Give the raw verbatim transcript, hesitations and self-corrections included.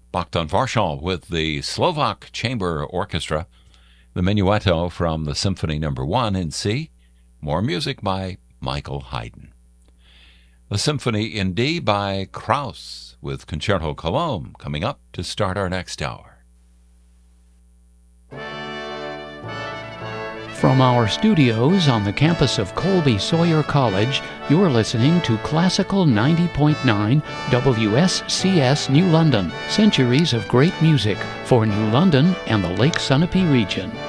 Bogdan Varshal with the Slovak Chamber Orchestra, the Menuetto from the Symphony Number One in C. More music by Michael Haydn. The Symphony in D by Krauss with Concerto Cologne coming up to start our next hour. From our studios on the campus of Colby Sawyer College, you're listening to Classical ninety point nine W S C S New London, centuries of great music for New London and the Lake Sunapee region.